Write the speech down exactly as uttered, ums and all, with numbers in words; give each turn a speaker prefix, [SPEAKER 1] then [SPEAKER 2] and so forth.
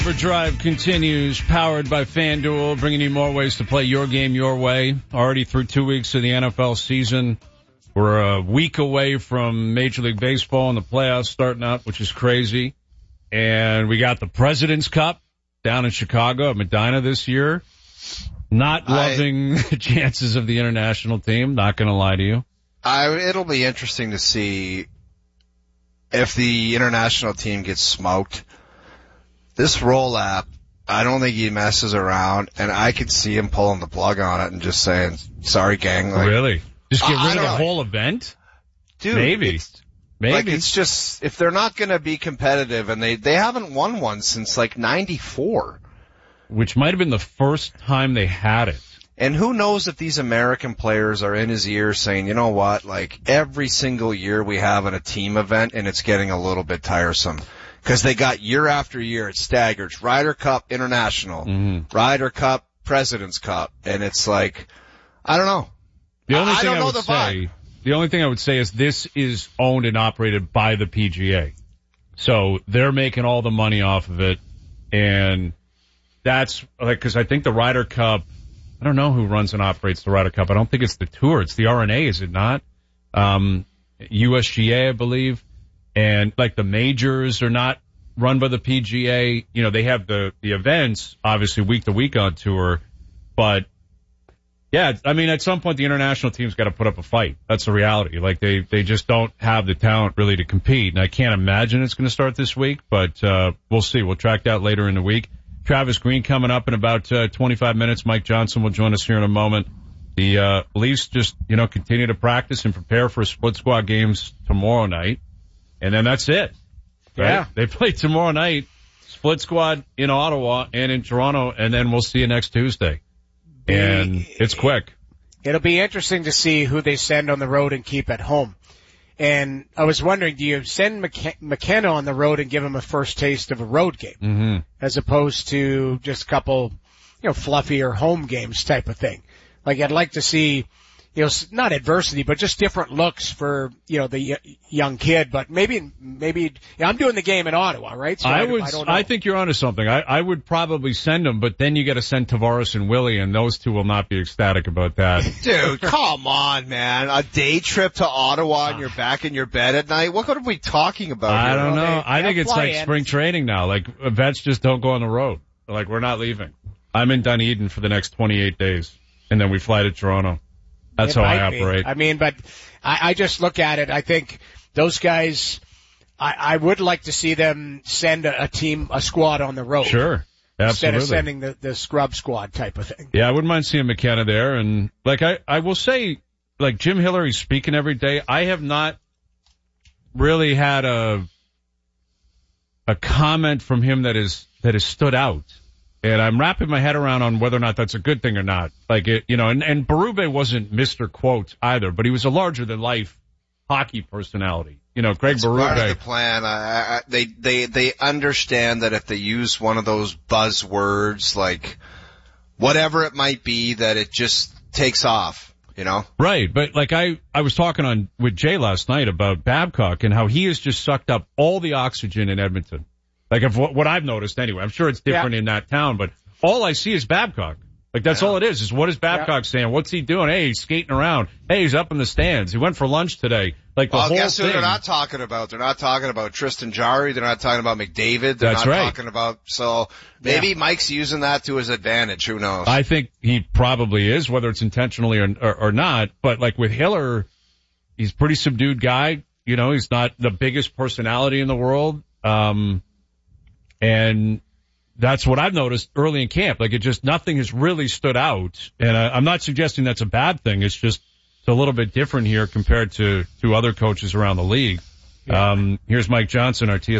[SPEAKER 1] Drive continues, powered by FanDuel, bringing you more ways to play your game your way. Already through two weeks of the N F L season. We're a week away from Major League Baseball and the playoffs starting up, which is crazy. And we got the President's Cup down in Chicago at Medina this year. Not loving I, the chances of the international team, not going to lie to you.
[SPEAKER 2] I, it'll be interesting to see if the international team gets smoked. This roll app, I don't think he messes around, and I could see him pulling the plug on it and just saying, sorry, gang. Like,
[SPEAKER 1] really? Just get rid of the
[SPEAKER 2] know.
[SPEAKER 1] whole event?
[SPEAKER 2] Dude,
[SPEAKER 1] Maybe.
[SPEAKER 2] It's,
[SPEAKER 1] Maybe.
[SPEAKER 2] Like, it's just, if they're not going to be competitive, and they, they haven't won one since, like, ninety-four.
[SPEAKER 1] Which might have been the first time they had it.
[SPEAKER 2] And who knows if these American players are in his ear saying, you know what, like, every single year we have a team event, and it's getting a little bit tiresome. Because they got year after year, it staggers. Ryder Cup International,
[SPEAKER 1] mm-hmm.
[SPEAKER 2] Ryder Cup President's Cup, and it's like, I don't know.
[SPEAKER 1] The only
[SPEAKER 2] I,
[SPEAKER 1] thing
[SPEAKER 2] I, don't
[SPEAKER 1] I
[SPEAKER 2] know
[SPEAKER 1] would
[SPEAKER 2] the
[SPEAKER 1] say,
[SPEAKER 2] vibe.
[SPEAKER 1] the only thing I would say is this is owned and operated by the P G A, so they're making all the money off of it, and that's like because I think the Ryder Cup. I don't know who runs and operates the Ryder Cup. I don't think it's the tour. It's the R N A, is it not? Um, U S G A, I believe. And like the majors are not run by the P G A. You know, they have the, the events obviously week to week on tour, but yeah, I mean, at some point the international team's got to put up a fight. That's the reality. Like they, they just don't have the talent really to compete. And I can't imagine it's going to start this week, but, uh, we'll see. We'll track that later in the week. Travis Green coming up in about, uh, twenty-five minutes. Mike Johnson will join us here in a moment. The, uh, Leafs just, you know, continue to practice and prepare for split squad games tomorrow night. And then that's it. Right?
[SPEAKER 3] Yeah.
[SPEAKER 1] They play tomorrow night, split squad in Ottawa and in Toronto, and then we'll see you next Tuesday. And it's quick.
[SPEAKER 3] It'll be interesting to see who they send on the road and keep at home. And I was wondering, do you send McK- McKenna on the road and give him a first taste of a road game,
[SPEAKER 1] mm-hmm.
[SPEAKER 3] as opposed to just a couple, you know, fluffier home games type of thing? Like I'd like to see, you know, not adversity, but just different looks for, you know, the young kid. But maybe, maybe, yeah, I'm doing the game in Ottawa, right? So
[SPEAKER 1] I
[SPEAKER 3] I,
[SPEAKER 1] would,
[SPEAKER 3] I, don't know.
[SPEAKER 1] I think you're onto something. I, I would probably send them, but then you got to send Tavares and Willie, and those two will not be ecstatic about that.
[SPEAKER 2] Dude, come on, man. A day trip to Ottawa and you're back in your bed at night? What are we talking about
[SPEAKER 1] I
[SPEAKER 2] here?
[SPEAKER 1] don't know.
[SPEAKER 3] They-
[SPEAKER 1] I think
[SPEAKER 3] they'll
[SPEAKER 1] it's
[SPEAKER 3] fly
[SPEAKER 1] like
[SPEAKER 3] in.
[SPEAKER 1] spring training now. Like, vets just don't go on the road. Like, we're not leaving. I'm in Dunedin for the next twenty-eight days, and then we fly to Toronto. That's
[SPEAKER 3] It
[SPEAKER 1] how I
[SPEAKER 3] might be.
[SPEAKER 1] operate.
[SPEAKER 3] I mean, but I, I just look at it. I think those guys, I, I would like to see them send a, a team, a squad on the road.
[SPEAKER 1] Sure. Absolutely.
[SPEAKER 3] Instead of sending the, the scrub squad type of thing.
[SPEAKER 1] Yeah, I wouldn't mind seeing McKenna there. And like, I, I will say, like Jim Hillery's speaking every day. I have not really had a, a comment from him that is, that has stood out. And I'm wrapping my head around on whether or not that's a good thing or not. Like, it, you know, and, and Berube wasn't Mister Quote either, but he was a larger-than-life hockey personality. You know, Craig
[SPEAKER 2] It's
[SPEAKER 1] Berube.
[SPEAKER 2] part of the plan. I, I, they, they, they understand that if they use one of those buzzwords, like whatever it might be, that it just takes off, you know?
[SPEAKER 1] Right, but like I, I was talking on with Jay last night about Babcock and how he has just sucked up all the oxygen in Edmonton. Like of what, what I've noticed anyway. I'm sure it's different
[SPEAKER 3] Yeah.
[SPEAKER 1] in that town, but all I see is Babcock. Like that's all it is, is what is Babcock
[SPEAKER 3] Yeah.
[SPEAKER 1] saying? What's he doing? Hey, he's skating around. Hey, he's up in the stands. He went for lunch today. Like the
[SPEAKER 2] Well,
[SPEAKER 1] whole
[SPEAKER 2] guess who
[SPEAKER 1] thing.
[SPEAKER 2] they're not talking about? They're not talking about Tristan Jarry. They're not talking about McDavid. They're
[SPEAKER 1] That's
[SPEAKER 2] not
[SPEAKER 1] right.
[SPEAKER 2] talking about, so maybe
[SPEAKER 3] Yeah.
[SPEAKER 2] Mike's using that to his advantage. Who knows?
[SPEAKER 1] I think he probably is, whether it's intentionally or, or, or not. But like with Hiller, he's a pretty subdued guy. You know, he's not the biggest personality in the world. Um, and that's what I've noticed early in camp. Like it just, nothing has really stood out. And I, I'm not suggesting that's a bad thing. It's just, it's a little bit different here compared to, to other coaches around the league.
[SPEAKER 3] Yeah.
[SPEAKER 1] Um, here's Mike Johnson, our T S